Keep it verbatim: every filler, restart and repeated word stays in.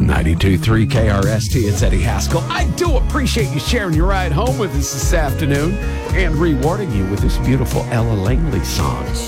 ninety-two point three K R S T, it's Eddie Haskell. I do appreciate you sharing your ride home with us this afternoon and rewarding you with this beautiful Ella Langley song.